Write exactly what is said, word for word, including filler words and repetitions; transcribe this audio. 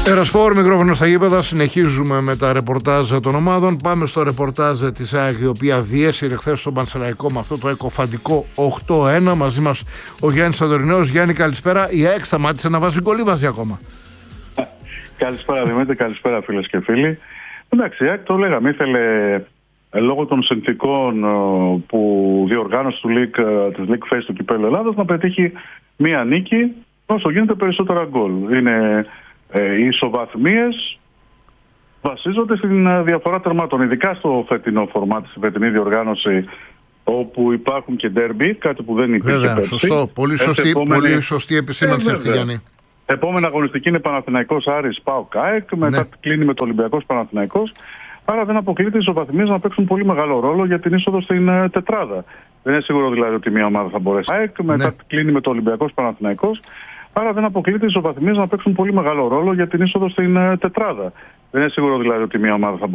Ερασφόρ, μικρόφωνο στα γήπεδα. Συνεχίζουμε με τα ρεπορτάζ των ομάδων. Πάμε στο ρεπορτάζ της ΑΕΚ, η οποία διέσυρε χθες στον Πανσεραϊκό με αυτό το εκοφαντικό οκτώ ένα. Μαζί μας ο Γιάννης Σαντορινέος. Γιάννη, καλησπέρα. Η ΑΕΚ σταμάτησε να βάζει γκολ ή βάζει ακόμα? Καλησπέρα Δημήτρη, καλησπέρα φίλες και φίλοι. Εντάξει, η ΑΕΚ το λέγαμε, ήθελε λόγω των συνθηκών που διοργάνωσε του League, της League Phase του Κυπέλλου Ελλάδας να πετύχει μία νίκη όσο γίνεται περισσότερα γκολ. Είναι ε, οι ισοβαθμίες βασίζονται στην διαφορά τερμάτων, ειδικά στο φετινό φορμάτ, στη φετινή διοργάνωση, όπου υπάρχουν και ντέρμπι, κάτι που δεν υπήρχε Βέβαια, πέρσι. σωστό. Πολύ σωστή, επόμενη... πολύ σωστή επισήμανση ε, αυτή, Γιάννη. Επόμενη αγωνιστική είναι Παναθηναϊκός Άρης ΠΑΟΚ ΑΕΚ, μετά ναι. κλείνει με το Ολυμπιακός Παναθηναϊκός. Άρα δεν αποκλείται οι ισοβαθμίες να παίξουν πολύ μεγάλο ρόλο για την είσοδο στην uh, τετράδα. Δεν είναι σίγουρο δηλαδή ότι μια ομάδα θα μπορέσει. ΑΕΚ, μετά ναι. κλείνει με το Ολυμπιακός Παναθηναϊκός. Άρα δεν αποκλείται οι ισοβαθμίες να παίξουν πολύ μεγάλο ρόλο για την είσοδο στην uh, τετράδα. Δεν είναι σίγουρο δηλαδή ότι μια ομάδα θα μπορέσει.